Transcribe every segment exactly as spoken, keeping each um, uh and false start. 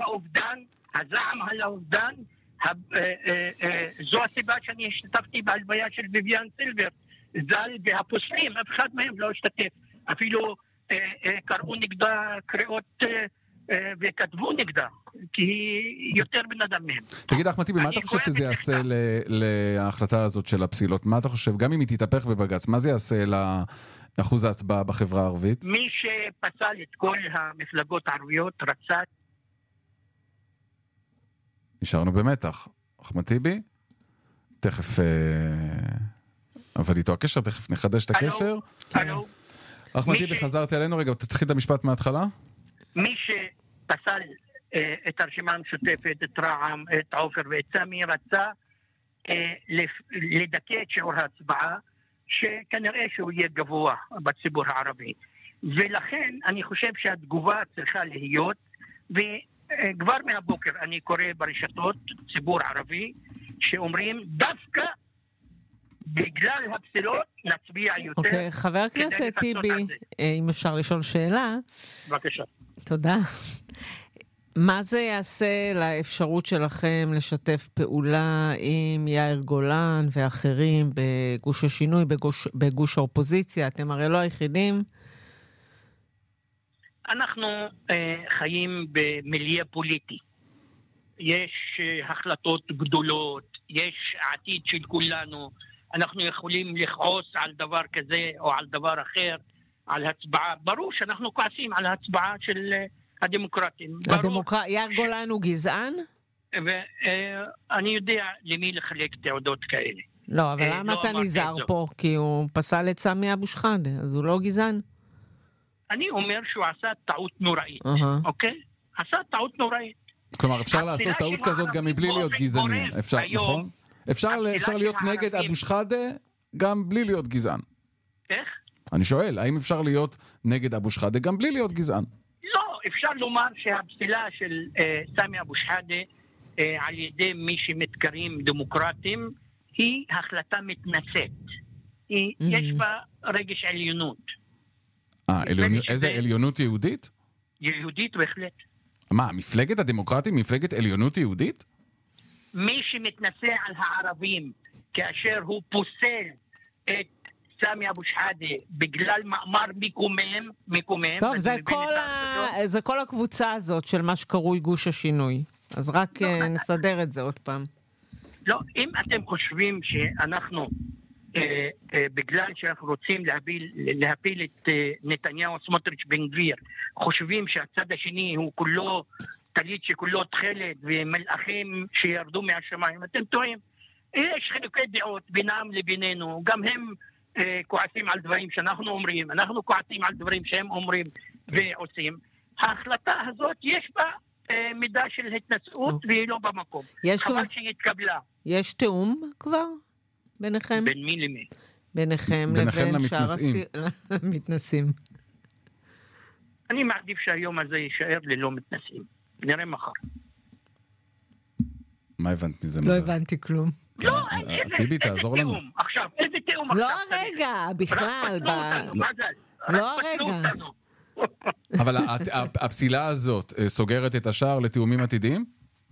האובדן, הזעם על האובדן, זו הסיבה שאני השתתפתי בהלוויה של ויויאן סילבר, ז"ל, והפוסלים, אף אחד מהם לא השתתף. אפילו קראו נגדה קריאות וכתבו נגדה, כי היא יותר בן אדם מהם. תגיד, אחמד טיבי, מה אתה חושב שזה יעשה להחלטה הזאת של הפסילות? מה אתה חושב, גם אם היא תתהפך בבג"ץ, מה זה יעשה לאחוז ההצבעה בחברה הערבית? מי שפסל את כל המפלגות הערביות רצה... נשארנו במתח. אחמד טיבי? תכף... אבל איתו הקשר, תכף נחדש את הקשר. אלו. אחמד טיבי, חזרתי עלינו רגע, תתחיל את המשפט מההתחלה. מי שפסל את הרשימה המשותפת, את רע"מ, את עופר ואת סמי, רצה לדכא את שיעור ההצבעה, שכנראה שהוא יהיה גבוה בציבור הערבי. ולכן אני חושב שהתגובה צריכה להיות, וכבר מהבוקר אני קורא ברשתות ציבור ערבי, שאומרים דווקא בגלל הפסילות נצביע יותר. אוקיי, חבר הכנסת טיבי, אם אפשר לשאול שאלה. בבקשה. תודה. מה זה יעשה לאפשרות שלכם לשתף פעולה עם יאיר גולן ואחרים בגוש השינוי, בגוש, בגוש האופוזיציה? אתם הרי לא היחידים. אנחנו אה, חיים במיליה פוליטי. יש אה, החלטות גדולות, יש עתיד של כולנו. אנחנו יכולים לכעוס על דבר כזה או על דבר אחר, על הצבעה. ברור שאנחנו כועסים על ההצבעה של הדמוקרטים. הדמוקרט... יאיר גולן הוא גזען? ואני יודע למי לחלק תעודות כאלה. לא, אבל למה אתה נזהר פה? כי הוא פסל את סמי אבו שחאדה, אז הוא לא גזען? אני אומר שהוא עשה טעות נוראית, אוקיי? עשה טעות נוראית. כלומר, אפשר לעשות טעות כזאת גם מבלי להיות גזענים. אפשר, נכון? אפשר, אפשר להיות נגד אבו שחאדה גם בלי להיות גזען. איך? אני שואל, האם אפשר להיות נגד אבו שחאדה גם בלי להיות גזען? לא, אפשר לומר שהפסילה של אה, סמי אבו שחאדה אה, על ידי מי שמתקראים דמוקרטים היא החלטה מתנשאת. היא, mm-hmm. יש בה רגש עליונות. אה, עליונות, איזה עליונות יהודית? יהודית בהחלט. מה, מפלגת הדמוקרטים, מפלגת עליונות יהודית? מי שמתנשא על הערבים כאשר הוא פוסל את סמי אבו שחאדה בגלל מאמר מקומם, מקומם. טוב, זה כל, ה... זה כל הקבוצה הזאת של מה שקרוי גוש השינוי. אז רק לא, נסדר את זה עוד פעם. לא, אם אתם חושבים שאנחנו, אה, אה, בגלל שאנחנו רוצים להפיל, להפיל את אה, נתניהו, סמוטריץ', בן גביר, חושבים שהצד השני הוא כולו תליט שכולו תחלת ומלאכים שירדו מהשמיים, אתם טועים. יש חילוקי דעות בינם לבינינו, גם הם אה, כועסים על דברים שאנחנו אומרים, אנחנו כועסים על דברים שהם אומרים ועושים. ההחלטה הזאת יש בה אה, מידה של התנשאות והיא לא במקום. חבל כבר... שהיא התקבלה. יש תאום כבר ביניכם? בין מי למי? ביניכם לבין שאר המתנסים. אני מעדיף שהיום הזה יישאר ללא מתנסים. נראה מחר. מה הבנת מזה? לא הבנתי כלום. לא, איזה תאום. עכשיו, איזה תאום עכשיו? לא הרגע, בכלל. לא הרגע. אבל הפסילה הזאת סוגרת את השער לתאומים עתידיים?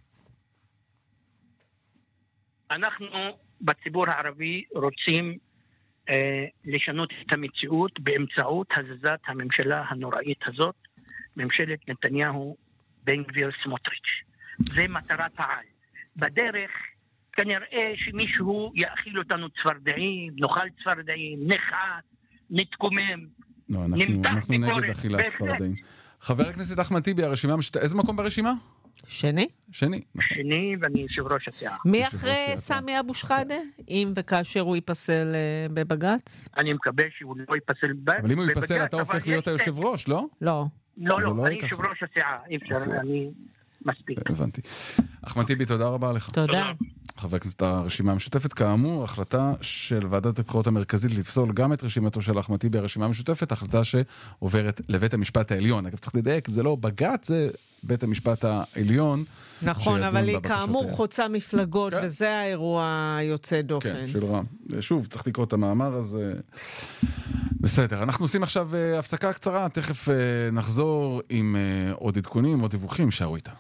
אנחנו בציבור הערבי רוצים לשנות את המציאות באמצעות הזזת הממשלה הנוראית הזאת, ממשלת נתניהו בן גביר סמוטריץ'. זה מטרת העל. בדרך כנראה שמישהו יאכיל אותנו צפרדעים, נאכל צפרדעים, נחת, נתקומם. לא, אנחנו, אנחנו נגד אכילת צפרדעים. חבר הכנסת אחמד טיבי, הרשימה משת... איזה מקום ברשימה? שני. שני. שני, ואני יושב ראש הסיעה. מי אחרי סמי אבו שחאדה? אם וכאשר הוא ייפסל בבג"ץ? אני מקבל שהוא לא ייפסל בבג"ץ. אבל אם הוא ייפסל, אתה הופך להיות היושב ראש, לא? לא. לא, לא, אני יושב ראש הסיעה. אי אפשר, אני מספיק. הבנתי. אחמד טיבי, תודה רבה לך. תודה. חבר הכנסת הרשימה המשותפת, כאמור, החלטה של ועדת הבחירות המרכזית לפסול גם את רשימתו של אחמד טיבי, הרשימה המשותפת, החלטה שעוברת לבית המשפט העליון. אגב, צריך לדייק, זה לא בג"ץ, זה בית המשפט העליון. נכון, אבל היא כאמור חוצה מפלגות, וזה האירוע היוצא דופן. כן, של רם. שוב, צריך לקרוא את המאמר, אז בסדר. אנחנו עושים עכשיו הפסקה קצרה, תכף נחזור עם עוד עדכונים, עוד דיווחים, שערו איתה.